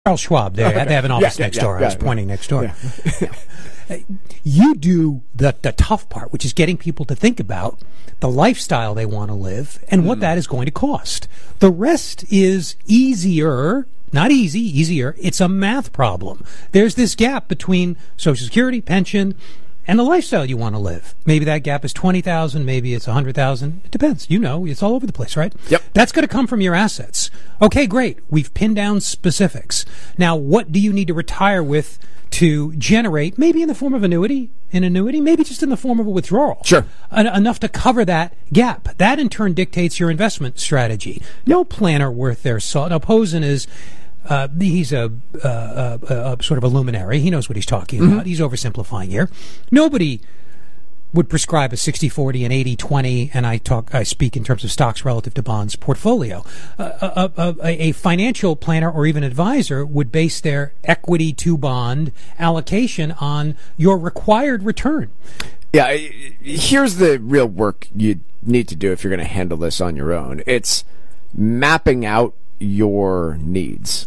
Charles Schwab. They have an office next door. I was pointing next door. Yeah. You do the tough part, which is getting people to think about the lifestyle they want to live and what that is going to cost. The rest is easier. Not easy, easier. It's a math problem. There's this gap between Social Security, pension, and the lifestyle you want to live. Maybe that gap is 20,000, maybe it's 100,000. It depends. You know, it's all over the place, right? Yep. That's going to come from your assets. Okay, great. We've pinned down specifics. Now, what do you need to retire with to generate, maybe in the form of an annuity, maybe just in the form of a withdrawal? Sure. Enough to cover that gap. That, in turn, dictates your investment strategy. No planner worth their salt. Now, Posen is... he's a sort of a luminary. He knows what he's talking about. He's oversimplifying here. Nobody would prescribe a 60-40 and 80-20, and I speak in terms of stocks relative to bonds portfolio. A financial planner or even advisor would base their equity to bond allocation on your required return. Yeah, here's the real work you need to do if you're going to handle this on your own. It's mapping out your needs.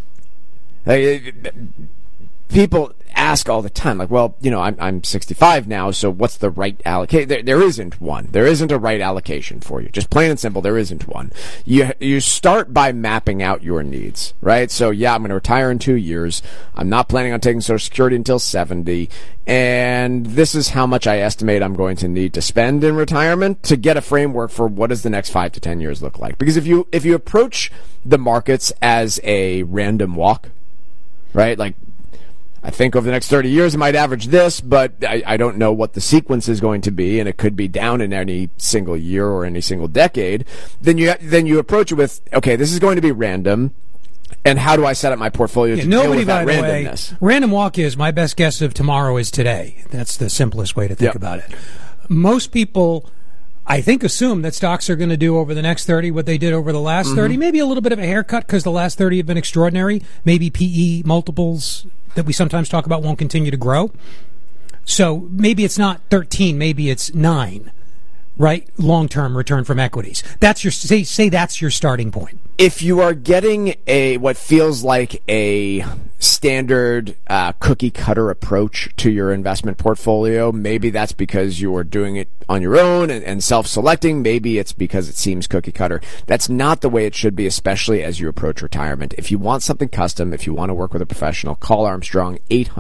People ask all the time, like, well, you know, I'm 65 now, so what's the right allocation? There isn't one. There isn't a right allocation for you. Just plain and simple, there isn't one. You start by mapping out your needs, right? So, yeah, I'm going to retire in 2 years. I'm not planning on taking Social Security until 70. And this is how much I estimate I'm going to need to spend in retirement to get a framework for what does the next 5 to 10 years look like. Because if you approach the markets as a random walk, right? Like, I think over the next 30 years it might average this, but I don't know what the sequence is going to be, and it could be down in any single year or any single decade. Then you approach it with, okay, this is going to be random, and how do I set up my portfolio to deal with that randomness? Random walk is my best guess of tomorrow is today. That's the simplest way to think about it. Most people, I think, assume that stocks are going to do over the next 30 what they did over the last 30. Maybe a little bit of a haircut because the last 30 have been extraordinary. Maybe PE multiples that we sometimes talk about won't continue to grow. So maybe it's not 13, maybe it's 9, right? Long-term return from equities. That's your say that's your starting point. If you are getting what feels like a standard cookie cutter approach to your investment portfolio, maybe that's because you are doing it on your own and self-selecting. Maybe it's because it seems cookie cutter. That's not the way it should be, especially as you approach retirement. If you want something custom, if you want to work with a professional, call Armstrong.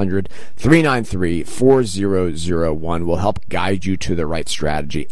800-393-4001 will help guide you to the right strategy.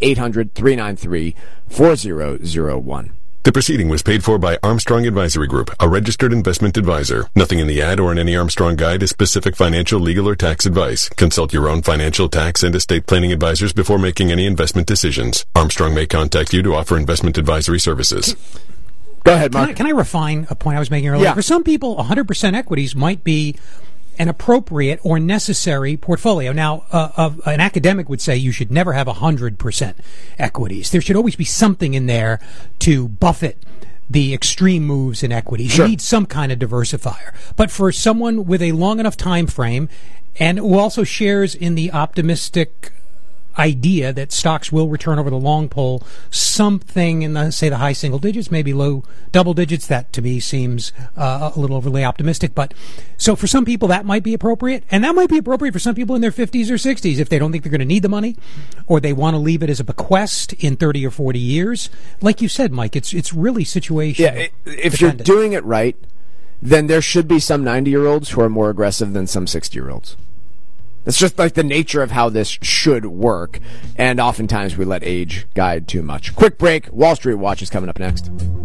800-393-4001. The proceeding was paid for by Armstrong Advisory Group, a registered investment advisor. Nothing in the ad or in any Armstrong guide is specific financial, legal, or tax advice. Consult your own financial, tax, and estate planning advisors before making any investment decisions. Armstrong may contact you to offer investment advisory services. Go ahead, Mark. Can I refine a point I was making earlier? Yeah. For some people, 100% equities might be an appropriate or necessary portfolio. Now, an academic would say you should never have 100% equities. There should always be something in there to buffet the extreme moves in equities. Sure. You need some kind of diversifier. But for someone with a long enough time frame and who also shares in the optimistic idea that stocks will return over the long pull, something in the, say, the high single digits, maybe low double digits, that to me seems a little overly optimistic. But so for some people that might be appropriate, and that might be appropriate for some people in their 50s or 60s if they don't think they're going to need the money, or they want to leave it as a bequest in 30 or 40 years. Like you said, Mike, it's really situational. Yeah, if you're doing it right, then there should be some 90-year-olds who are more aggressive than some 60-year-olds. It's just like the nature of how this should work, and oftentimes we let age guide too much. Quick break. Wall Street Watch is coming up next.